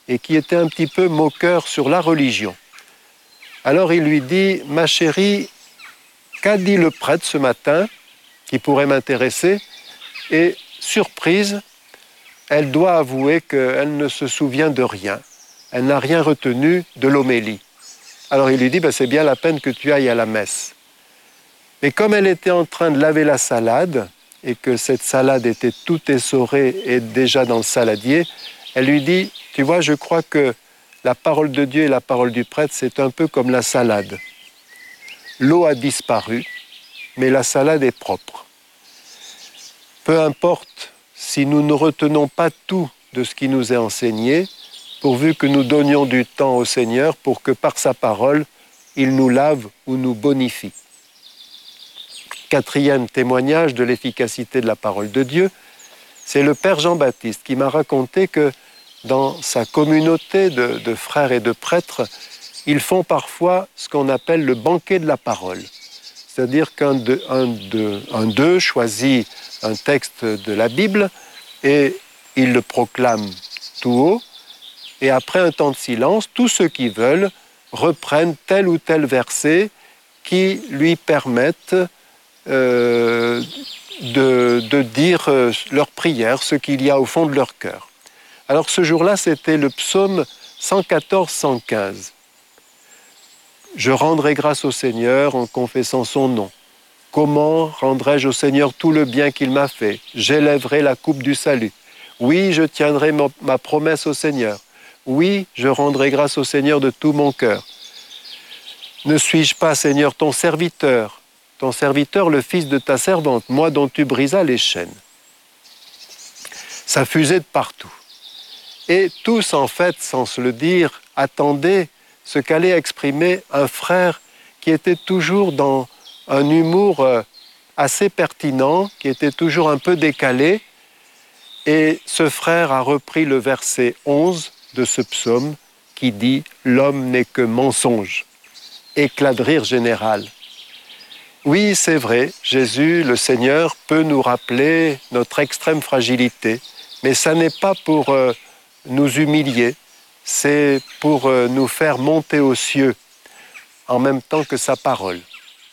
et qui était un petit peu moqueur sur la religion. Alors il lui dit « Ma chérie, qu'a dit le prêtre ce matin qui pourrait m'intéresser ?» Et surprise, elle doit avouer qu'elle ne se souvient de rien. Elle n'a rien retenu de l'homélie. Alors il lui dit « C'est bien la peine que tu ailles à la messe. » Mais comme elle était en train de laver la salade, et que cette salade était toute essorée et déjà dans le saladier, elle lui dit « Tu vois, je crois que la parole de Dieu et la parole du prêtre, c'est un peu comme la salade. L'eau a disparu, mais la salade est propre. Peu importe si nous ne retenons pas tout de ce qui nous est enseigné, pourvu que nous donnions du temps au Seigneur pour que par sa parole, il nous lave ou nous bonifie. » Quatrième témoignage de l'efficacité de la parole de Dieu, c'est le Père Jean-Baptiste qui m'a raconté que dans sa communauté de frères et de prêtres, ils font parfois ce qu'on appelle le banquet de la parole. C'est-à-dire qu'un d'eux choisit un texte de la Bible et il le proclame tout haut. Et après un temps de silence, tous ceux qui veulent reprennent tel ou tel verset qui lui permettent de dire leur prière, ce qu'il y a au fond de leur cœur. Alors ce jour-là, c'était le psaume 114-115. Je rendrai grâce au Seigneur en confessant son nom. Comment rendrai-je au Seigneur tout le bien qu'il m'a fait? J'élèverai la coupe du salut. Oui, je tiendrai ma promesse au Seigneur. Oui, je rendrai grâce au Seigneur de tout mon cœur. Ne suis-je pas, Seigneur, ton serviteur, le fils de ta servante, moi dont tu brisas les chaînes? Ça fusait de partout. Et tous, en fait, sans se le dire, attendaient ce qu'allait exprimer un frère qui était toujours dans un humour assez pertinent, qui était toujours un peu décalé. Et ce frère a repris le verset 11 de ce psaume qui dit « L'homme n'est que mensonge ». Éclat de rire général. Oui, c'est vrai, Jésus, le Seigneur, peut nous rappeler notre extrême fragilité, mais ça n'est pas pour nous humilier, c'est pour nous faire monter aux cieux en même temps que sa parole.